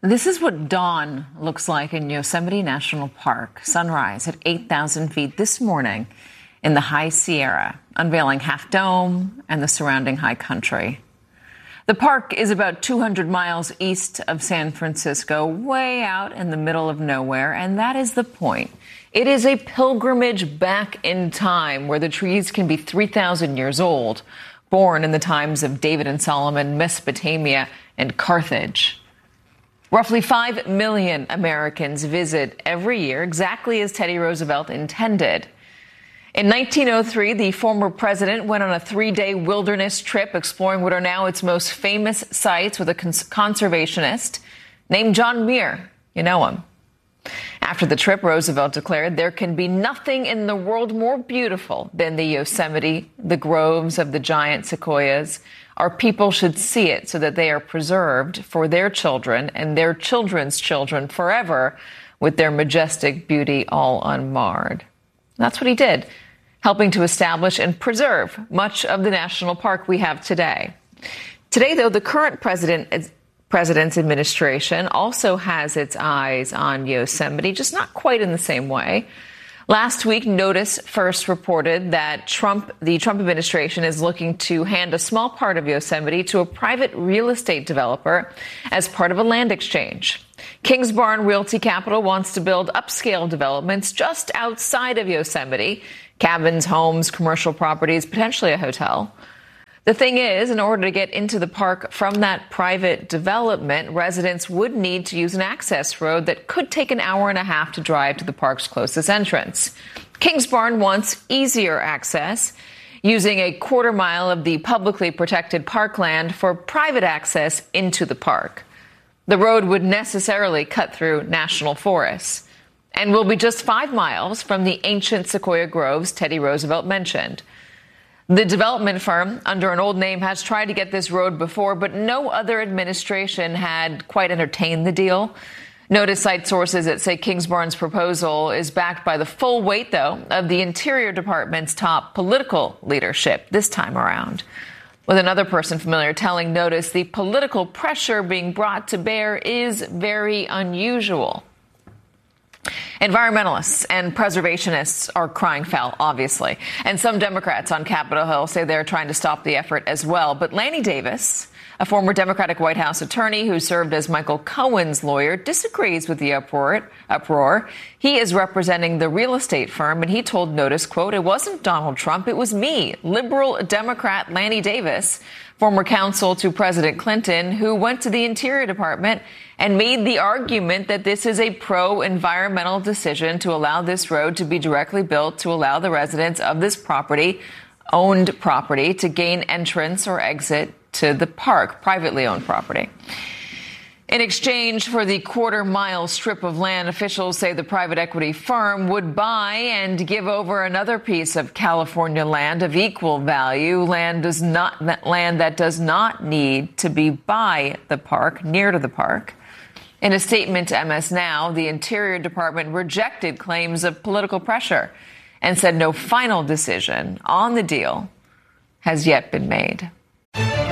This is what dawn looks like in Yosemite National Park. Sunrise at 8,000 feet this morning in the High Sierra, unveiling Half Dome and the surrounding high country. The park is about 200 miles east of San Francisco, way out in the middle of nowhere, and that is the point. It is a pilgrimage back in time where the trees can be 3,000 years old, born in the times of David and Solomon, Mesopotamia, and Carthage. Roughly 5 million Americans visit every year, exactly as Teddy Roosevelt intended. In 1903, the former president went on a 3-day wilderness trip exploring what are now its most famous sites with a conservationist named John Muir. You know him. After the trip, Roosevelt declared there can be nothing in the world more beautiful than the Yosemite, the groves of the giant sequoias. Our people should see it so that they are preserved for their children and their children's children forever with their majestic beauty all unmarred. That's what he did, helping to establish and preserve much of the national park we have today. Today, though, the current president's administration also has its eyes on Yosemite, just not quite in the same way. Last week, Notice first reported that the Trump administration is looking to hand a small part of Yosemite to a private real estate developer as part of a land exchange. Kingsbarn Realty Capital wants to build upscale developments just outside of Yosemite, cabins, homes, commercial properties, potentially a hotel. The thing is, in order to get into the park from that private development, residents would need to use an access road that could take an hour and a half to drive to the park's closest entrance. Kingsbarn wants easier access, using a quarter mile of the publicly protected parkland for private access into the park. The road would necessarily cut through national forests and will be just 5 miles from the ancient sequoia groves Teddy Roosevelt mentioned. The development firm, under an old name, has tried to get this road before, but no other administration had quite entertained the deal. Notice cite sources that say Kingsbarn's proposal is backed by the full weight, though, of the Interior Department's top political leadership this time around. With another person familiar telling Notice the political pressure being brought to bear is very unusual. Environmentalists and preservationists are crying foul, obviously. And some Democrats on Capitol Hill say they're trying to stop the effort as well. But Lanny Davis, a former Democratic White House attorney who served as Michael Cohen's lawyer, disagrees with the uproar. He is representing the real estate firm, and he told Notice, quote, "It wasn't Donald Trump, it was me, liberal Democrat Lanny Davis, former counsel to President Clinton, who went to the Interior Department and made the argument that this is a pro-environmental decision to allow this road to be directly built to allow the residents of this owned property, to gain entrance or exit to the park, privately owned property." In exchange for the quarter-mile strip of land, officials say the private equity firm would buy and give over another piece of California land of equal value, land that does not need to be by the park, near to the park. In a statement to MS Now, the Interior Department rejected claims of political pressure and said no final decision on the deal has yet been made.